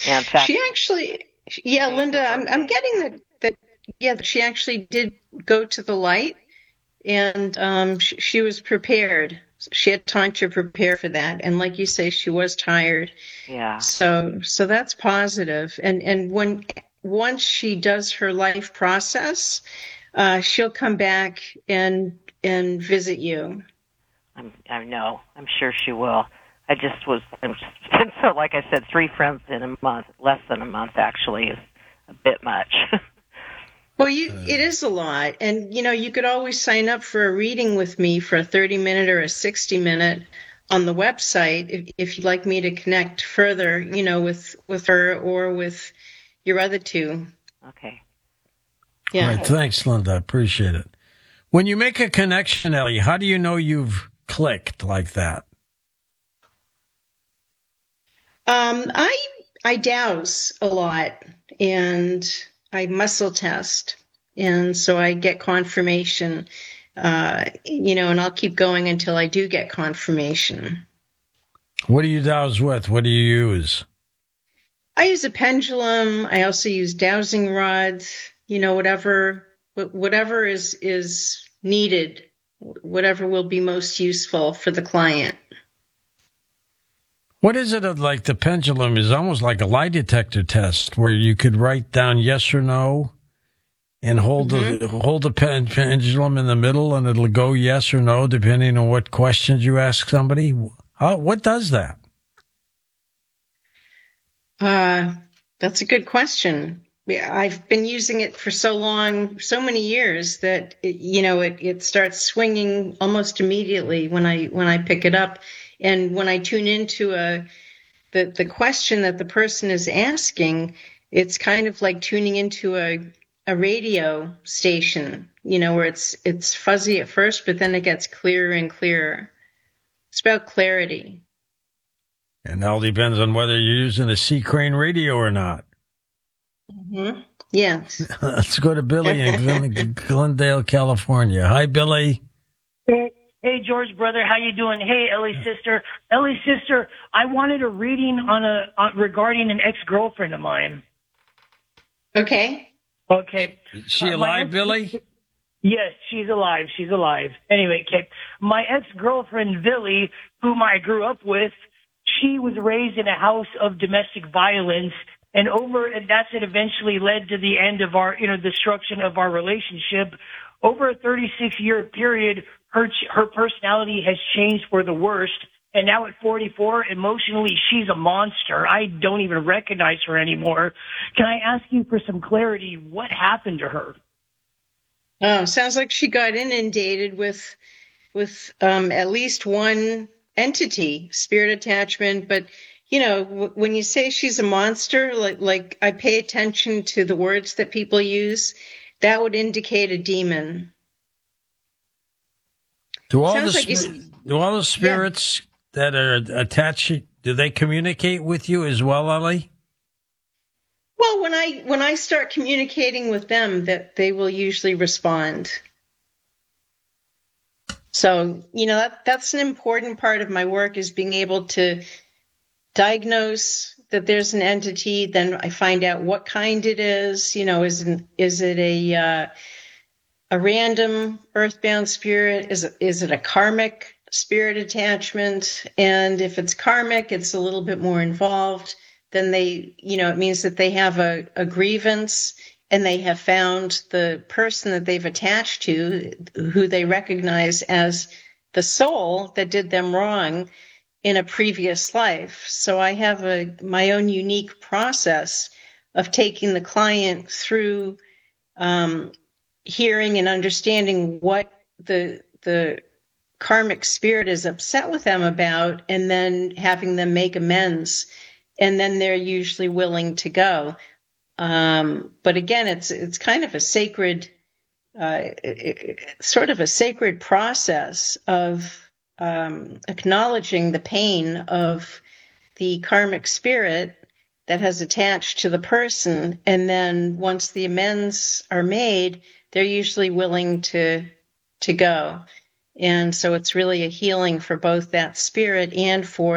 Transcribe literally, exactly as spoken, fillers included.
Yeah, in fact, She actually, yeah, Linda, I'm I'm getting that that yeah, that she actually did go to the light, and um, she, she was prepared. She had time to prepare for that, and like you say, she was tired. yeah. So so that's positive. And and when once she does her life process, uh, she'll come back and and visit you. I'm, I know. I'm sure she will. I just was, I'm just, so like I said, three friends in a month, less than a month actually, is a bit much. Well, you it is a lot, and you know you could always sign up for a reading with me for a thirty minute or a sixty minute on the website if, if you'd like me to connect further, you know, with with her or with your other two. Okay. All Yeah. right, thanks, Linda. I appreciate it. When you make a connection, Ellie, how do you know you've clicked like that? Um, I I douse a lot and I muscle test, and so I get confirmation. Uh, you know, and I'll keep going until I do get confirmation. What do you douse with? What do you use? I use a pendulum. I also use dowsing rods. You know, whatever whatever is is needed, whatever will be most useful for the client. What is it of like the pendulum is almost like a lie detector test where you could write down yes or no and hold mm-hmm. the hold the pen, pendulum in the middle and it'll go yes or no depending on what questions you ask somebody. How, what does that? Uh, that's a good question. I've been using it for so long, so many years that it, you know it, it starts swinging almost immediately when I when I pick it up, and when I tune into a the the question that the person is asking, it's kind of like tuning into a a radio station, you know, where it's it's fuzzy at first, but then it gets clearer and clearer. It's about clarity. And it all depends on whether you're using a C Crane radio or not. Mm-hmm. Yes. Let's go to Billy in Glendale, California. Hi, Billy. Hey, hey, George, brother. How you doing? Hey, Ellie's sister. Ellie's sister, I wanted a reading on a on, regarding an ex-girlfriend of mine. Okay. Okay. Is she uh, alive, ex- Billy? Yes, she's alive. She's alive. Anyway, okay. My ex-girlfriend, Billy, whom I grew up with, she was raised in a house of domestic violence, and over, and that's it eventually led to the end of our, you know, destruction of our relationship. Over a thirty-six year period, her, her personality has changed for the worst. And now at forty-four, emotionally, she's a monster. I don't even recognize her anymore. Can I ask you for some clarity? What happened to her? Oh, sounds like she got inundated with, with, um, at least one entity, spirit attachment. But, you know, w- when you say she's a monster, like, like I pay attention to the words that people use, that would indicate a demon. Do all, the, like sp- do all the spirits yeah. that are attached, do they communicate with you as well, Ellie? Well, when I when I start communicating with them, that they will usually respond. So, you know, that that's an important part of my work, is being able to diagnose that there's an entity. Then I find out what kind it is. You know, is is it a uh, a random earthbound spirit? Is it, is it a karmic spirit attachment? And if it's karmic, it's a little bit more involved. Then they, you know, it means that they have a, a grievance, and they have found the person that they've attached to, who they recognize as the soul that did them wrong in a previous life. So I have a my own unique process of taking the client through um, hearing and understanding what the the karmic spirit is upset with them about, and then having them make amends, and then they're usually willing to go. Um, but again, it's it's kind of a sacred, uh, sort of a sacred process of um, acknowledging the pain of the karmic spirit that has attached to the person, and then once the amends are made, they're usually willing to to go. And so it's really a healing for both that spirit and for